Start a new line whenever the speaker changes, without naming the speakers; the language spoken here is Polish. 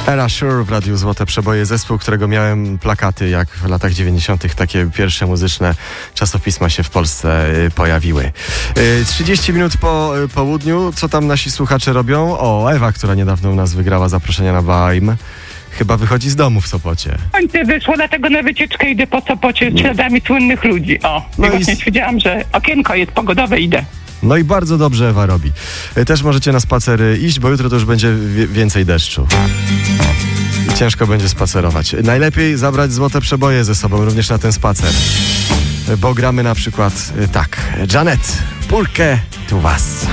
Ella Sure w Radiu Złote Przeboje, zespół, którego miałem plakaty, jak w latach 90. takie pierwsze muzyczne czasopisma się w Polsce pojawiły. 30 minut po południu, co tam nasi słuchacze robią? O, Ewa, która niedawno u nas wygrała zaproszenia na Baim, chyba wychodzi z domu w Sopocie.
Słońce wyszło, dlatego na wycieczkę idę po Sopocie śladami słynnych ludzi. O,
No i
właśnie stwierdziłam, że okienko jest pogodowe, idę.
No i bardzo dobrze Ewa robi. Też możecie na spacer iść, bo jutro to już będzie więcej deszczu. I ciężko będzie spacerować. Najlepiej zabrać złote przeboje ze sobą, również na ten spacer. Bo gramy na przykład tak. Janet, pulkę tu was.